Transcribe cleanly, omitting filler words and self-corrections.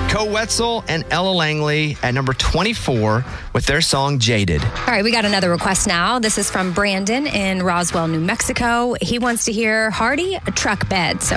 Co Wetzel and Ella Langley at number 24 with their song Jaded. All right, we got another request now. This is from Brandon in Roswell, New Mexico. He wants to hear Hardy, a truck bed. So